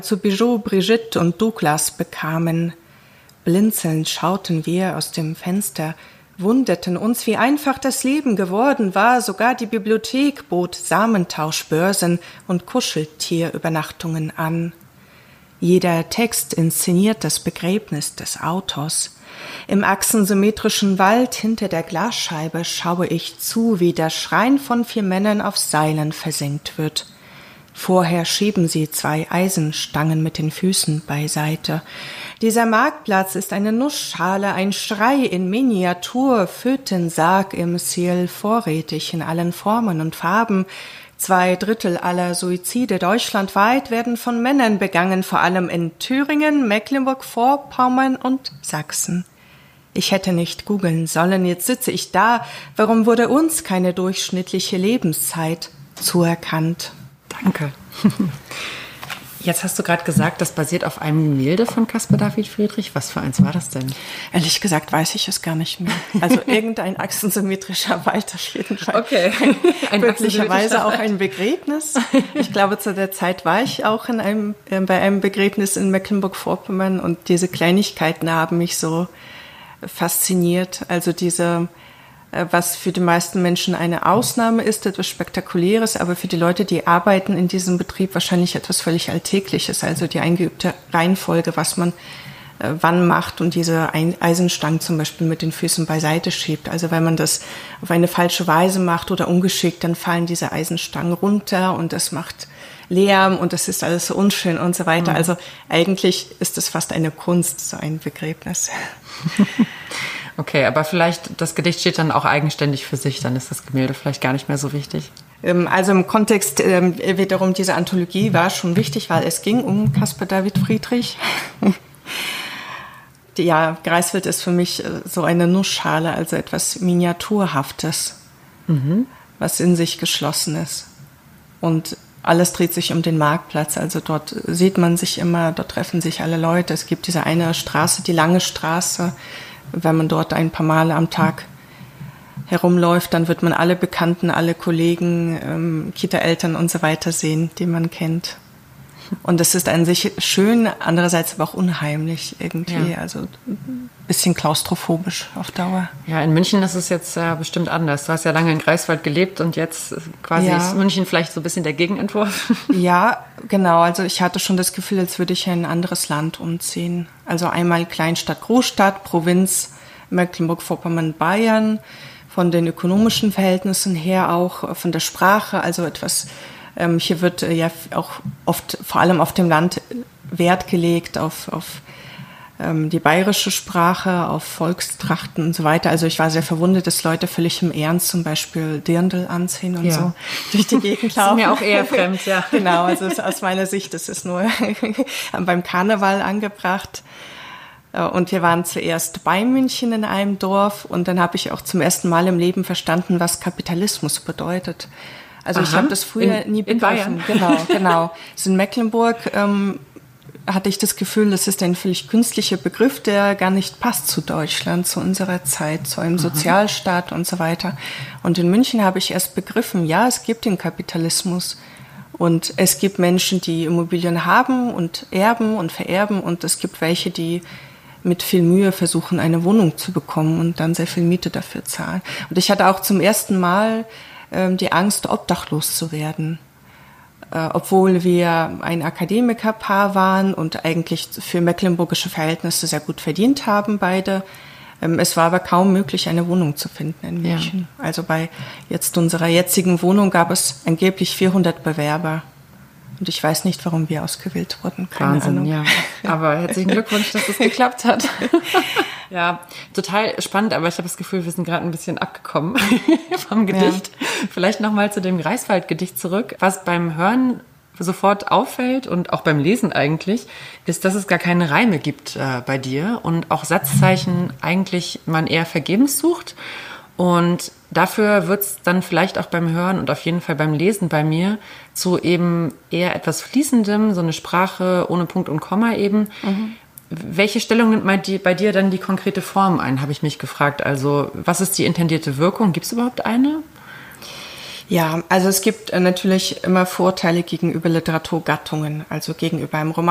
zu Bijou, Brigitte und Douglas bekamen. Blinzelnd schauten wir aus dem Fenster, wunderten uns, wie einfach das Leben geworden war. Sogar die Bibliothek bot Samentauschbörsen und Kuscheltierübernachtungen an. Jeder Text inszeniert das Begräbnis des Autors. Im achsensymmetrischen Wald hinter der Glasscheibe schaue ich zu, wie der Schrein von 4 Männern auf Seilen versenkt wird. Vorher schieben sie 2 Eisenstangen mit den Füßen beiseite. Dieser Marktplatz ist eine Nussschale, ein Schrei in Miniatur, Fötensarg im Ciel, vorrätig in allen Formen und Farben. 2/3 aller Suizide deutschlandweit werden von Männern begangen, vor allem in Thüringen, Mecklenburg-Vorpommern und Sachsen. Ich hätte nicht googeln sollen, jetzt sitze ich da. Warum wurde uns keine durchschnittliche Lebenszeit zuerkannt? Danke. Jetzt hast du gerade gesagt, das basiert auf einem Gemälde von Caspar David Friedrich. Was für eins war das denn? Ehrlich gesagt weiß ich es gar nicht mehr. Also irgendein achsensymmetrischer Wald auf jeden Fall. Okay. Möglicherweise auch ein Begräbnis. Ich glaube, zu der Zeit war ich auch bei einem Begräbnis in Mecklenburg-Vorpommern und diese Kleinigkeiten haben mich so fasziniert. Also was für die meisten Menschen eine Ausnahme ist, etwas Spektakuläres, aber für die Leute, die arbeiten in diesem Betrieb, wahrscheinlich etwas völlig Alltägliches. Also die eingeübte Reihenfolge, was man wann macht und diese Eisenstangen zum Beispiel mit den Füßen beiseite schiebt. Also wenn man das auf eine falsche Weise macht oder ungeschickt, dann fallen diese Eisenstangen runter und das macht Lärm und das ist alles so unschön und so weiter. Also eigentlich ist es fast eine Kunst, so ein Begräbnis. Okay, aber vielleicht, das Gedicht steht dann auch eigenständig für sich, dann ist das Gemälde vielleicht gar nicht mehr so wichtig. Also im Kontext wiederum dieser Anthologie war schon wichtig, weil es ging um Caspar David Friedrich. Ja, Greifswald ist für mich so eine Nussschale, also etwas Miniaturhaftes, was in sich geschlossen ist. Und alles dreht sich um den Marktplatz, also dort sieht man sich immer, dort treffen sich alle Leute. Es gibt diese eine Straße, die lange Straße. Wenn man dort ein paar Male am Tag herumläuft, dann wird man alle Bekannten, alle Kollegen, Kita-Eltern und so weiter sehen, die man kennt. Und das ist an sich schön, andererseits aber auch unheimlich irgendwie, also ein bisschen klaustrophobisch auf Dauer. Ja, in München ist es jetzt bestimmt anders. Du hast ja lange in Greifswald gelebt und jetzt quasi ist München vielleicht so ein bisschen der Gegenentwurf. Ja, genau. Also ich hatte schon das Gefühl, als würde ich in ein anderes Land umziehen. Also einmal Kleinstadt, Großstadt, Provinz, Mecklenburg-Vorpommern, Bayern, von den ökonomischen Verhältnissen her auch, von der Sprache, also etwas. Hier wird ja auch oft, vor allem auf dem Land, Wert gelegt auf die bayerische Sprache, auf Volkstrachten und so weiter. Also ich war sehr verwundert, dass Leute völlig im Ernst zum Beispiel Dirndl anziehen und so durch die Gegend laufen. Das ist mir auch eher fremd, ja. Genau, also aus meiner Sicht, das ist nur beim Karneval angebracht. Und wir waren zuerst bei München in einem Dorf und dann habe ich auch zum ersten Mal im Leben verstanden, was Kapitalismus bedeutet. Also ich habe das früher nie begriffen. In Bayern. Genau. Also in Mecklenburg hatte ich das Gefühl, das ist ein völlig künstlicher Begriff, der gar nicht passt zu Deutschland, zu unserer Zeit, zu einem Sozialstaat und so weiter. Und in München habe ich erst begriffen, ja, es gibt den Kapitalismus und es gibt Menschen, die Immobilien haben und erben und vererben und es gibt welche, die mit viel Mühe versuchen, eine Wohnung zu bekommen und dann sehr viel Miete dafür zahlen. Und ich hatte auch zum ersten Mal die Angst, obdachlos zu werden. Obwohl wir ein Akademikerpaar waren und eigentlich für mecklenburgische Verhältnisse sehr gut verdient haben, beide. Es war aber kaum möglich, eine Wohnung zu finden in München. Ja. Also bei unserer jetzigen Wohnung gab es angeblich 400 Bewerber. Und ich weiß nicht, warum wir ausgewählt wurden. Keine Wahnsinn, Ahnung. Ja. Aber herzlichen Glückwunsch, dass es geklappt hat. Ja, total spannend, aber ich habe das Gefühl, wir sind gerade ein bisschen abgekommen vom Gedicht. Ja. Vielleicht nochmal zu dem Greifswald-Gedicht zurück. Was beim Hören sofort auffällt und auch beim Lesen eigentlich, ist, dass es gar keine Reime gibt bei dir und auch Satzzeichen eigentlich man eher vergebens sucht. Und dafür wird es dann vielleicht auch beim Hören und auf jeden Fall beim Lesen bei mir zu eben eher etwas Fließendem, so eine Sprache ohne Punkt und Komma eben. Welche Stellung nimmt bei dir dann die konkrete Form ein, habe ich mich gefragt. Also was ist die intendierte Wirkung? Gibt es überhaupt eine? Ja, also es gibt natürlich immer Vorteile gegenüber Literaturgattungen, also gegenüber einem Roman.